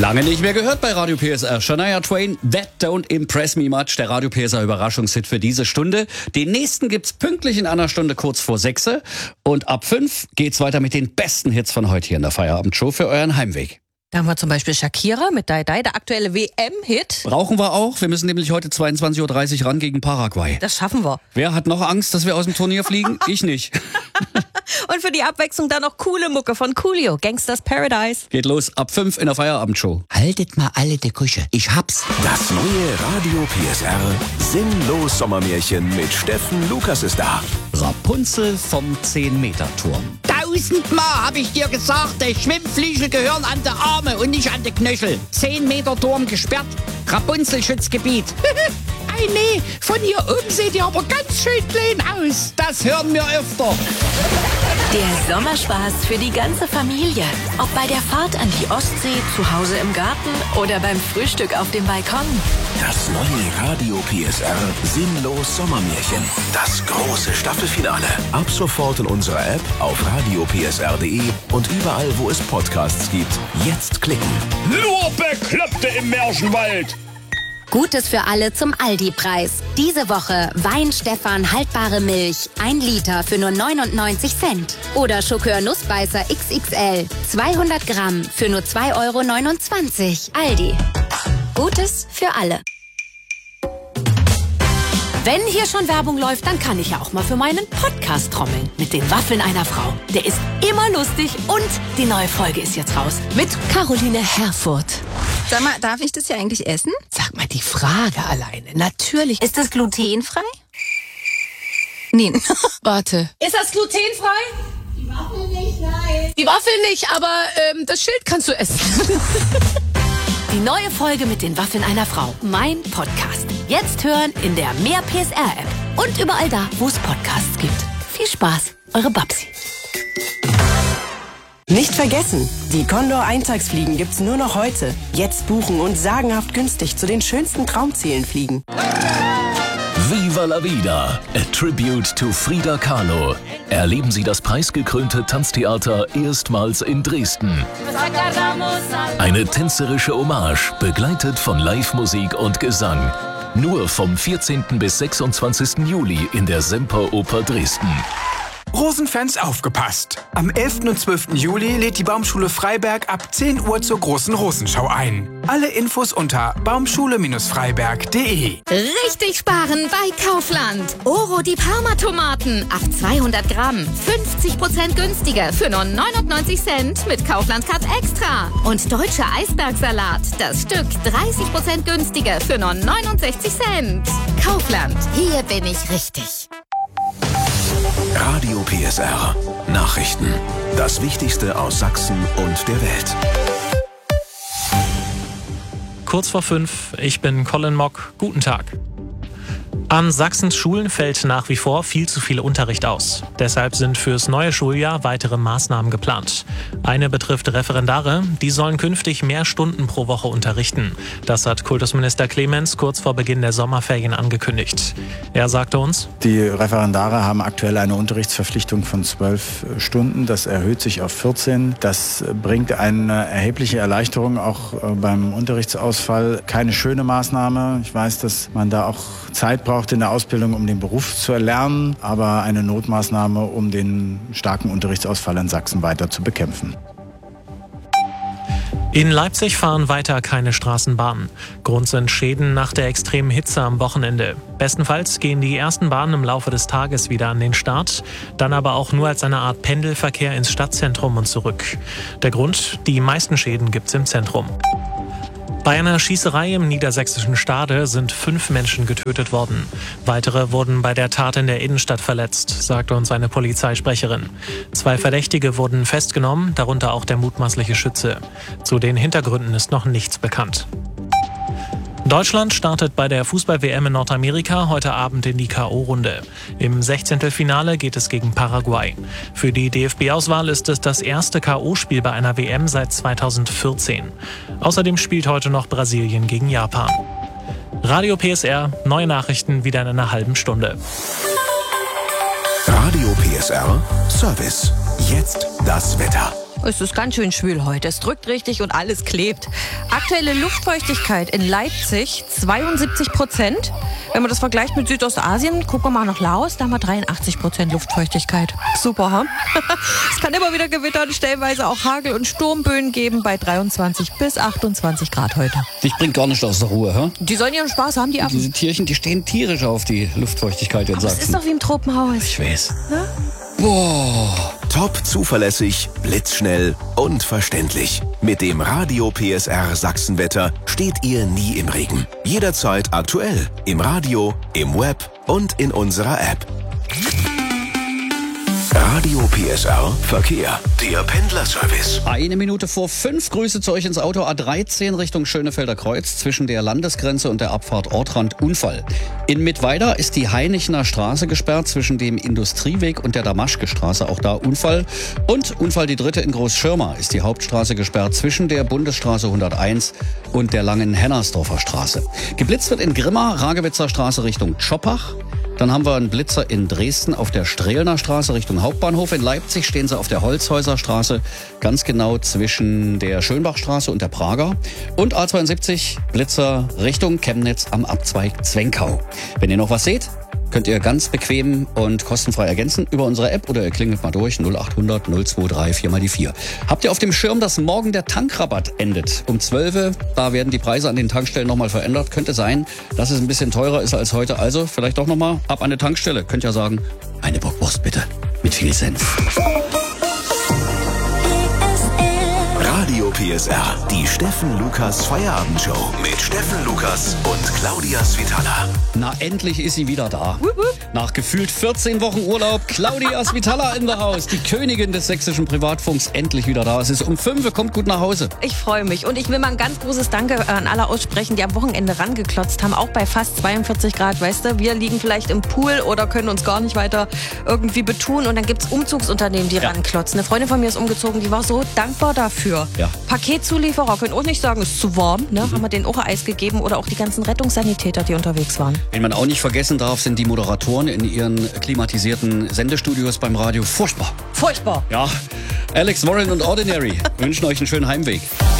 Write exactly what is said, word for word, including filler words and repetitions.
Lange nicht mehr gehört bei Radio P S R. Shania Twain, That Don't Impress Me Much, der Radio P S R Überraschungshit für diese Stunde. Den nächsten gibt's pünktlich in einer Stunde kurz vor sechs. Und ab fünf geht's weiter mit den besten Hits von heute hier in der Feierabendshow für euren Heimweg. Da haben wir zum Beispiel Shakira mit Dai Dai, der aktuelle W M-Hit. Brauchen wir auch. Wir müssen nämlich heute zweiundzwanzig Uhr dreißig ran gegen Paraguay. Das schaffen wir. Wer hat noch Angst, dass wir aus dem Turnier fliegen? Ich nicht. Und für die Abwechslung dann noch coole Mucke von Coolio, Gangsters Paradise. Geht los ab fünf in der Feierabendshow. Haltet mal alle die Kusche, ich hab's. Das neue Radio P S R Sinnlos Sommermärchen mit Steffen Lukas ist da. Rapunzel vom zehn Meter Turm. Tausendmal hab ich dir gesagt, die Schwimmflügel gehören an die Arme und nicht an die Knöchel. Zehn Meter Turm gesperrt, Rapunzel-Schutzgebiet. Ei nee, von hier oben seht ihr aber ganz schön klein aus. Das hören wir öfter. Der Sommerspaß für die ganze Familie. Ob bei der Fahrt an die Ostsee, zu Hause im Garten oder beim Frühstück auf dem Balkon. Das neue Radio P S R Sinnlos Sommermärchen. Das große Staffelfinale. Ab sofort in unserer App, auf radio p s r punkt d e und überall, wo es Podcasts gibt. Jetzt klicken. Nur Bekloppte im Märchenwald. Gutes für alle zum Aldi-Preis. Diese Woche Wein Stefan haltbare Milch, ein Liter für nur neunundneunzig Cent. Oder Schokör Nussbeißer X X L, zweihundert Gramm für nur zwei Euro neunundzwanzig. Aldi. Gutes für alle. Wenn hier schon Werbung läuft, dann kann ich ja auch mal für meinen Podcast trommeln. Mit den Waffeln einer Frau. Der ist immer lustig und die neue Folge ist jetzt raus. Mit Caroline Herfurth. Sag mal, darf ich das ja eigentlich essen? Sag mal, die Frage alleine. Natürlich. Ist das glutenfrei? Nee. Warte. Ist das glutenfrei? Die Waffel nicht, nein. Die Waffel nicht, aber ähm, das Schild kannst du essen. Die neue Folge mit den Waffeln einer Frau. Mein Podcast. Jetzt hören in der Mehr P S R-App. Und überall da, wo es Podcasts gibt. Viel Spaß, eure Babsi. Nicht vergessen, die Condor Eintagsfliegen gibt's nur noch heute. Jetzt buchen und sagenhaft günstig zu den schönsten Traumzielen fliegen. Viva la Vida, a tribute to Frida Kahlo. Erleben Sie das preisgekrönte Tanztheater erstmals in Dresden. Eine tänzerische Hommage, begleitet von Live-Musik und Gesang. Nur vom vierzehnten bis sechsundzwanzigsten Juli in der Semperoper Dresden. Rosenfans aufgepasst! Am elften und zwölften Juli lädt die Baumschule Freiberg ab zehn Uhr zur großen Rosenschau ein. Alle Infos unter baumschule freiberg punkt de. Richtig sparen bei Kaufland. Oro die Parma-Tomaten ab zweihundert Gramm. fünfzig Prozent günstiger für nur neunundneunzig Cent mit Kaufland Cut Extra. Und deutscher Eisbergsalat. Das Stück dreißig Prozent günstiger für nur neunundsechzig Cent. Kaufland. Hier bin ich richtig. Radio P S R Nachrichten. Das Wichtigste aus Sachsen und der Welt. Kurz vor fünf, ich bin Colin Mock. Guten Tag. An Sachsens Schulen fällt nach wie vor viel zu viel Unterricht aus. Deshalb sind fürs neue Schuljahr weitere Maßnahmen geplant. Eine betrifft Referendare, die sollen künftig mehr Stunden pro Woche unterrichten. Das hat Kultusminister Clemens kurz vor Beginn der Sommerferien angekündigt. Er sagte uns: Die Referendare haben aktuell eine Unterrichtsverpflichtung von zwölf Stunden. Das erhöht sich auf vierzehn. Das bringt eine erhebliche Erleichterung auch beim Unterrichtsausfall. Keine schöne Maßnahme. Ich weiß, dass man da auch Zeit braucht in der Ausbildung, um den Beruf zu erlernen, aber eine Notmaßnahme, um den starken Unterrichtsausfall in Sachsen weiter zu bekämpfen. In Leipzig fahren weiter keine Straßenbahnen. Grund sind Schäden nach der extremen Hitze am Wochenende. Bestenfalls gehen die ersten Bahnen im Laufe des Tages wieder an den Start, dann aber auch nur als eine Art Pendelverkehr ins Stadtzentrum und zurück. Der Grund: die meisten Schäden gibt's im Zentrum. Bei einer Schießerei im niedersächsischen Stade sind fünf Menschen getötet worden. Weitere wurden bei der Tat in der Innenstadt verletzt, sagte uns eine Polizeisprecherin. Zwei Verdächtige wurden festgenommen, darunter auch der mutmaßliche Schütze. Zu den Hintergründen ist noch nichts bekannt. Deutschland startet bei der Fußball-W M in Nordamerika heute Abend in die K O-Runde. Im Sechzehntelfinale geht es gegen Paraguay. Für die D F B-Auswahl ist es das erste K O-Spiel bei einer W M seit zweitausendvierzehn. Außerdem spielt heute noch Brasilien gegen Japan. Radio P S R, neue Nachrichten wieder in einer halben Stunde. Radio P S R Service. Jetzt das Wetter. Es ist ganz schön schwül heute. Es drückt richtig und alles klebt. Aktuelle Luftfeuchtigkeit in Leipzig zweiundsiebzig Prozent. Wenn man das vergleicht mit Südostasien, gucken wir mal nach Laos, da haben wir dreiundachtzig Prozent Luftfeuchtigkeit. Super, ha? Es kann immer wieder gewittern, stellenweise auch Hagel- und Sturmböen geben bei dreiundzwanzig bis achtundzwanzig Grad heute. Dich bringt gar nicht aus der Ruhe, hä? Die sollen ihren Spaß haben, die Affen. Diese Tierchen, die stehen tierisch auf die Luftfeuchtigkeit in Aber Sachsen. es ist doch wie im Tropenhaus. Ich weiß. Ne? Boah. Top zuverlässig, blitzschnell und verständlich. Mit dem Radio P S R Sachsenwetter steht ihr nie im Regen. Jederzeit aktuell. Im Radio, im Web und in unserer App. Radio P S R Verkehr. Der Pendlerservice. Eine Minute vor fünf. Grüße zu euch ins Auto A dreizehn Richtung Schönefelder Kreuz. Zwischen der Landesgrenze und der Abfahrt Ortrand Unfall. In Mittweida ist die Heinichener Straße gesperrt zwischen dem Industrieweg und der Damaschke Straße. Auch da Unfall. Und Unfall die dritte in Großschirma ist die Hauptstraße gesperrt zwischen der Bundesstraße hunderteins und der langen Hennersdorfer Straße. Geblitzt wird in Grimma, Ragewitzer Straße Richtung Tschoppach. Dann haben wir einen Blitzer in Dresden auf der Strehlner Straße Richtung Hauptbahnhof. In Leipzig stehen sie auf der Holzhäuser Straße, ganz genau zwischen der Schönbachstraße und der Prager. Und A zweiundsiebzig Blitzer Richtung Chemnitz am Abzweig Zwenkau. Wenn ihr noch was seht, könnt ihr ganz bequem und kostenfrei ergänzen über unsere App oder ihr klingelt mal durch null acht hundert null zwei drei vier mal die vier. Habt ihr auf dem Schirm, dass morgen der Tankrabatt endet? Um zwölf Uhr, da werden die Preise an den Tankstellen nochmal verändert. Könnte sein, dass es ein bisschen teurer ist als heute. Also vielleicht doch nochmal ab an eine Tankstelle. Könnt ja sagen, eine Bockwurst bitte mit viel Senf. Radio P S R, die Steffen Lukas Feierabendshow mit Steffen Lukas und Claudia Svitala. Na, endlich ist sie wieder da. Nach gefühlt vierzehn Wochen Urlaub, Claudia Svitala in the house, die Königin des sächsischen Privatfunks, endlich wieder da. Es ist um fünf, kommt gut nach Hause. Ich freue mich und ich will mal ein ganz großes Danke an alle aussprechen, die am Wochenende rangeklotzt haben, auch bei fast zweiundvierzig Grad, weißt du. Wir liegen vielleicht im Pool oder können uns gar nicht weiter irgendwie betun und dann gibt's Umzugsunternehmen, die ja. ranklotzen. Eine Freundin von mir ist umgezogen, die war so dankbar dafür. Ja. Paketzulieferer können auch nicht sagen, es ist zu warm, ne? Mhm. Haben wir denen auch Eis gegeben oder auch die ganzen Rettungssanitäter, die unterwegs waren. Wen man auch nicht vergessen darf, sind die Moderatoren in ihren klimatisierten Sendestudios beim Radio. Furchtbar. Furchtbar. Ja. Alex Warren und Ordinary wünschen euch einen schönen Heimweg.